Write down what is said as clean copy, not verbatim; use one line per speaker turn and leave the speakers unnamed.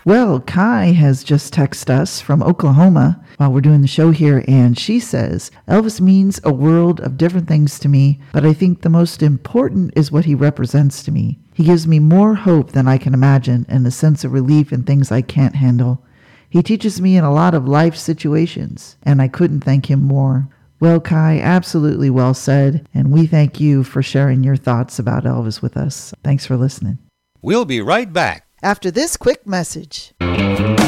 Well, Kai has just texted us from Oklahoma while we're doing the show here, and she says, Elvis means a world of different things to me, but I think the most important is what he represents to me. He gives me more hope than I can imagine and a sense of relief in things I can't handle. He teaches me in a lot of life situations, and I couldn't thank him more. Well, Kai, absolutely well said, and we thank you for sharing your thoughts about Elvis with us. Thanks for listening.
We'll be right back
after this quick message.